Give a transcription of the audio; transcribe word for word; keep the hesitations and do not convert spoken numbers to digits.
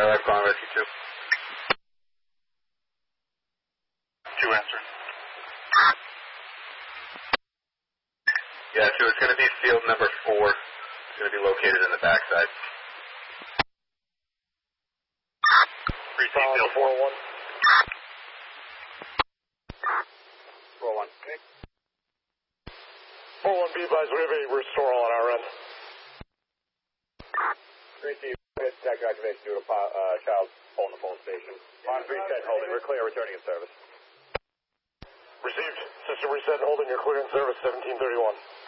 Firelife calling rescue two. Two answering. Yeah, two, it's going to be field number four. It's going to be located in the backside. Receive field four one. four one. Okay. four one, be advised, we have a restore on our end. Receive. Detector activation due to uh, child phone the phone station. On reset holding. We're clear returning in service. Received. System reset and holding. You're clear in service seventeen thirty-one.